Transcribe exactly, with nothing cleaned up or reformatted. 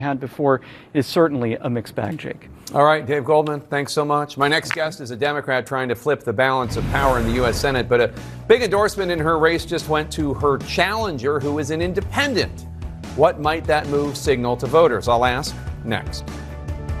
had before is certainly a mixed bag, Jake. All right, Dave Goldman, thanks so much. My next guest is a Democrat trying to flip the balance of power in the U S Senate, but a big endorsement in her race just went to her challenger, who is an independent. What might that move signal to voters? I'll ask next.